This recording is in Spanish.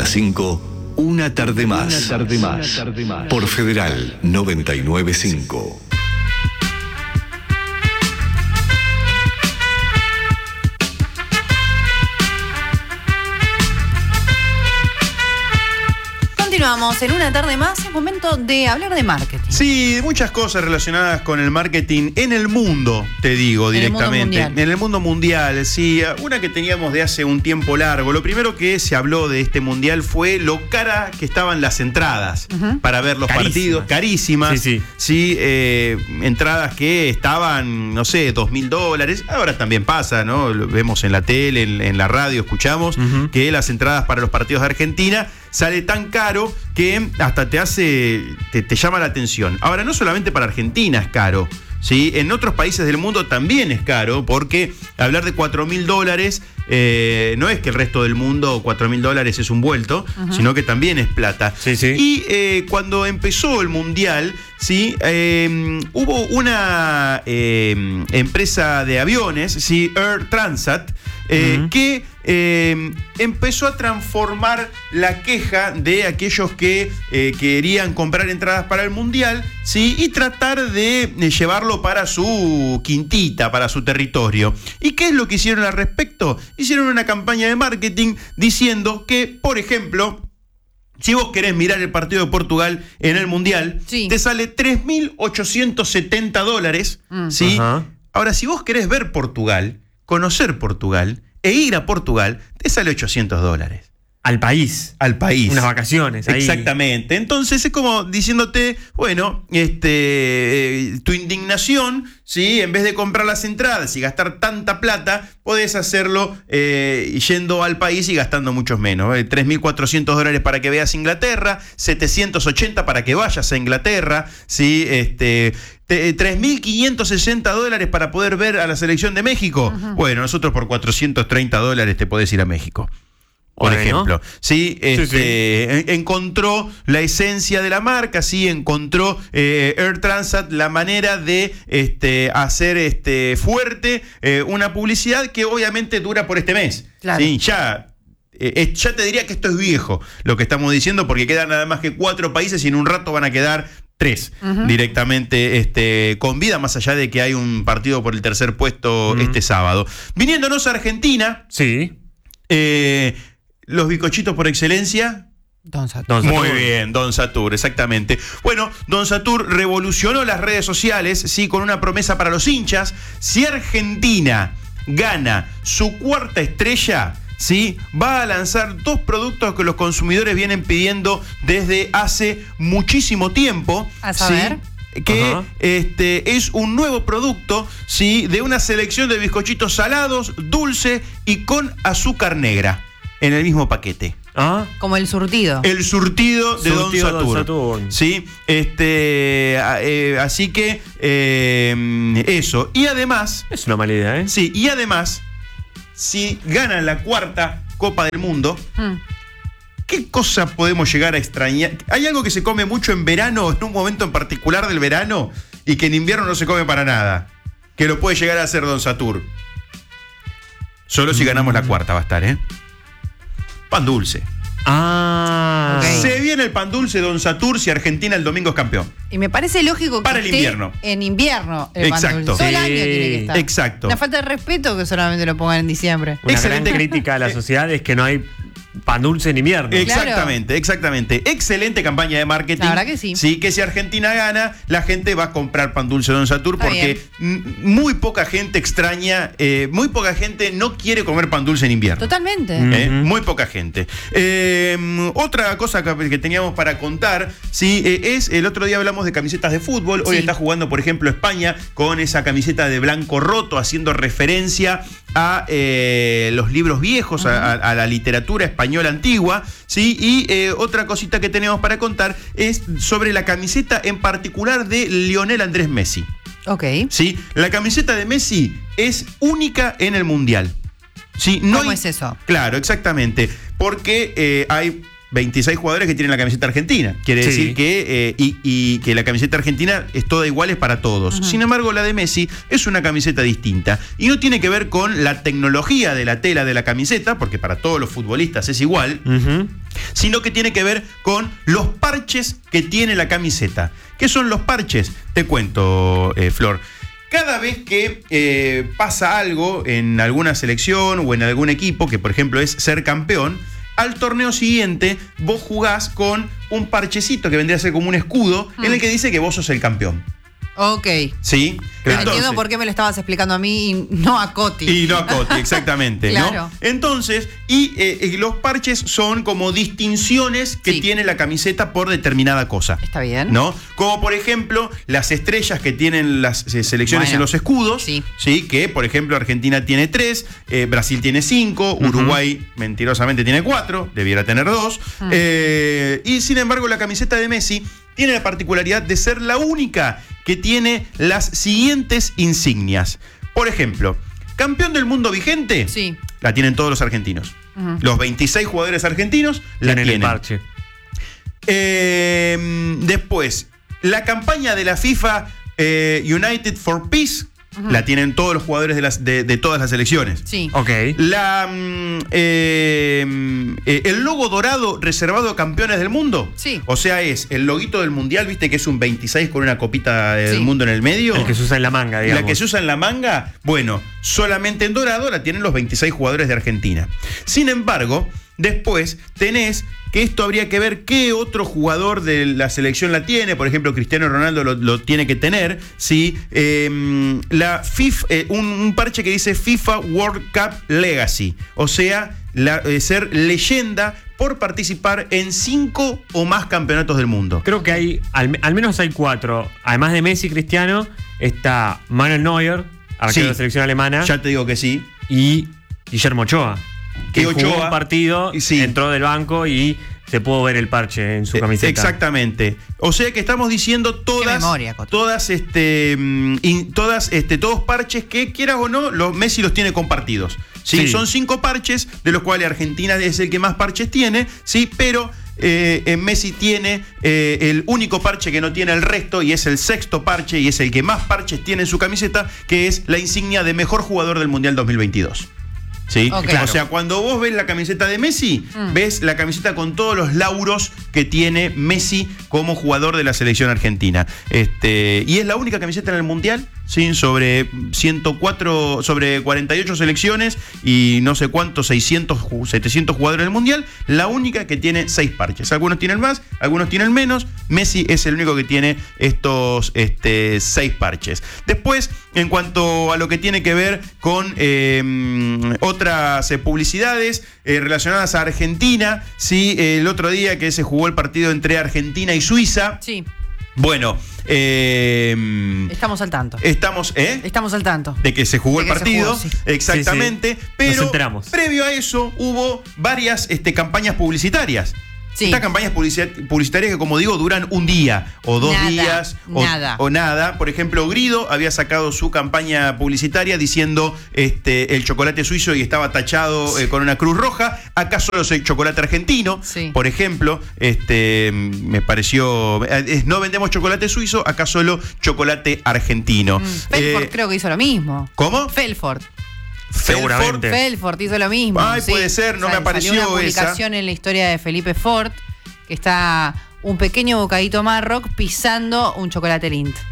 las 5, una tarde más. Por Federal 99.5. Continuamos en una tarde más, es momento de hablar de marketing. Sí, muchas cosas relacionadas con el marketing en el mundo, te digo directamente. En el mundo mundial, sí. Una que teníamos de hace un tiempo largo. Lo primero que se habló de este mundial fue lo cara que estaban las entradas para ver los partidos. Carísimas. Sí, entradas que estaban, no sé, $2.000. Ahora también pasa, ¿no? Lo vemos en la tele, en la radio, escuchamos que las entradas para los partidos de Argentina sale tan caro que hasta te llama la atención. Ahora, no solamente para Argentina es caro, ¿sí? En otros países del mundo también es caro, porque hablar de $4.000 no es que el resto del mundo $4.000 es un vuelto, sino que también es plata. Y cuando empezó el Mundial, ¿sí? Hubo una empresa de aviones, ¿sí? Air Transat, que empezó a transformar la queja de aquellos que querían comprar entradas para el Mundial, ¿sí? Y tratar de llevarlo para su quintita, para su territorio. ¿Y qué es lo que hicieron al respecto? Hicieron una campaña de marketing diciendo que, por ejemplo, si vos querés mirar el partido de Portugal en el Mundial, te sale $3.870, ¿sí? Ahora, si vos querés ver Portugal, conocer Portugal e ir a Portugal, te sale $800. Al país. Unas vacaciones. Ahí. Exactamente. Entonces es como diciéndote, bueno, tu indignación, ¿sí? En vez de comprar las entradas y gastar tanta plata, podés hacerlo yendo al país y gastando muchos menos. $3.400 para que veas Inglaterra, $780 para que vayas a Inglaterra, ¿sí? $3.560 para poder ver a la selección de México. Bueno, nosotros por $430 te podés ir a México. Por ejemplo, ¿sí? Encontró la esencia de la marca, ¿sí? Encontró Air Transat la manera de hacer fuerte una publicidad que obviamente dura por este mes. Claro. ¿Sí? Ya te diría que esto es viejo, lo que estamos diciendo, porque quedan nada más que 4 países y en un rato van a quedar 3 directamente con vida, más allá de que hay un partido por el tercer puesto este sábado. Viniéndonos a Argentina. Sí. Los bizcochitos por excelencia. Don Satur. Muy bien, Don Satur, exactamente. Bueno, Don Satur revolucionó las redes sociales, sí, con una promesa para los hinchas. Si Argentina gana su 4ª estrella, ¿sí? Va a lanzar 2 productos que los consumidores vienen pidiendo desde hace muchísimo tiempo. A saber. ¿Sí? Que es un nuevo producto, ¿sí? De una selección de bizcochitos salados, dulce y con azúcar negra en el mismo paquete. Como el surtido. El surtido de Don Satur. ¿Sí? Así que eso. Y además. Es una mala idea, ¿eh? Sí, y además, si ganan la 4ª Copa del Mundo, ¿qué cosa podemos llegar a extrañar? ¿Hay algo que se come mucho en verano, en un momento en particular del verano, y que en invierno no se come para nada? Que lo puede llegar a hacer Don Satur. Solo si ganamos la 4ª va a estar, ¿eh? Pan dulce. Se viene el pan dulce Don Satur si Argentina el domingo es campeón. Y me parece lógico que para el invierno. En invierno el pan dulce. Todo el año tiene que estar. Exacto. Una falta de respeto que solamente lo pongan en diciembre. Una gran crítica a la sociedad es que no hay pan dulce en invierno. Exactamente. Excelente campaña de marketing. La verdad que sí. Sí, que si Argentina gana, la gente va a comprar pan dulce Don Satur porque muy poca gente extraña, muy poca gente no quiere comer pan dulce en invierno. Totalmente. Muy poca gente. Otra cosa que teníamos para contar, sí, es el otro día hablamos de camisetas de fútbol. Hoy está jugando, por ejemplo, España con esa camiseta de blanco roto, haciendo referencia a los libros viejos, a la literatura española antigua, ¿sí? Y otra cosita que tenemos para contar es sobre la camiseta en particular de Lionel Andrés Messi. ¿Sí? La camiseta de Messi es única en el Mundial. ¿Sí? ¿Cómo es eso? Claro, exactamente. Porque hay 26 jugadores que tienen la camiseta argentina. Quiere decir que y que la camiseta argentina es toda igual, es para todos. Sin embargo, la de Messi es una camiseta distinta. Y no tiene que ver con la tecnología de la tela de la camiseta, porque para todos los futbolistas es igual, sino que tiene que ver con los parches que tiene la camiseta. ¿Qué son los parches? Te cuento, Flor. Cada vez que pasa algo en alguna selección o en algún equipo, que por ejemplo es ser campeón, al torneo siguiente vos jugás con un parchecito que vendría a ser como un escudo en el que dice que vos sos el campeón. Ok. ¿Sí? Entonces, entiendo por qué me lo estabas explicando a mí y no a Coti. Y no a Coti, exactamente. Claro. ¿No? Entonces, los parches son como distinciones que tiene la camiseta por determinada cosa. Está bien. ¿No? Como por ejemplo, las estrellas que tienen las selecciones en los escudos. Sí. Que por ejemplo Argentina tiene 3, Brasil tiene 5, Uruguay mentirosamente tiene 4, debiera tener 2. Y sin embargo, la camiseta de Messi tiene la particularidad de ser la única que tiene las siguientes insignias. Por ejemplo, campeón del mundo vigente, la tienen todos los argentinos. Los 26 jugadores argentinos la tienen. El parche. Después, la campaña de la FIFA United for Peace la tienen todos los jugadores de todas las selecciones. Sí. Ok. El logo dorado reservado a campeones del mundo. Sí. O sea, es el loguito del mundial, viste que es un 26 con una copita del mundo en el medio. El que se usa en la manga, digamos. La que se usa en la manga, bueno, solamente en dorado la tienen los 26 jugadores de Argentina. Sin embargo, después tenés que esto habría que ver qué otro jugador de la selección la tiene. Por ejemplo, Cristiano Ronaldo lo tiene que tener. ¿Sí? La FIFA, un parche que dice FIFA World Cup Legacy. O sea, ser leyenda por participar en 5 o más campeonatos del mundo. Creo que hay, al menos hay 4. Además de Messi y Cristiano, está Manuel Neuer, arquero de la selección alemana. Ya te digo que sí. Y Guillermo Ochoa. Que jugó un partido, entró del banco y se pudo ver el parche en su camiseta. Exactamente. O sea que estamos diciendo todos parches que, quieras o no, Messi los tiene compartidos. ¿Sí? Son 5 parches, de los cuales Argentina es el que más parches tiene, ¿sí? Pero Messi tiene el único parche que no tiene el resto, y es el 6º parche, y es el que más parches tiene en su camiseta, que es la insignia de mejor jugador del Mundial 2022. ¿Sí? Claro. O sea, cuando vos ves la camiseta de Messi, ves la camiseta con todos los lauros que tiene Messi como jugador de la selección argentina. Y es la única camiseta en el Mundial, ¿sí? Sobre 48 selecciones y no sé cuántos, 700 jugadores en el Mundial, la única que tiene 6 parches. Algunos tienen más, algunos tienen menos. Messi es el único que tiene estos 6 parches. Después, en cuanto a lo que tiene que ver con otras publicidades relacionadas a Argentina, ¿sí? El otro día que se jugó el partido entre Argentina y Suiza. Sí. Bueno, estamos al tanto. Estamos al tanto. De que se jugó el partido. Exactamente. Sí. Pero nos enteramos. Previo a eso hubo varias campañas publicitarias. Sí. Estas campañas publicitarias que, como digo, duran un día o 2 días o nada. Por ejemplo, Grido había sacado su campaña publicitaria diciendo el chocolate suizo y estaba tachado con una cruz roja. Acá solo es el chocolate argentino. Sí. Por ejemplo, me pareció, no vendemos chocolate suizo, acá solo chocolate argentino. Felford creo que hizo lo mismo. ¿Cómo? Felford. Seguramente. Felford hizo lo mismo. Ay, puede ser, no me apareció salió una esa. publicación en la historia de Felipe Ford, que está un pequeño bocadito Marroc pisando un chocolate Lindt.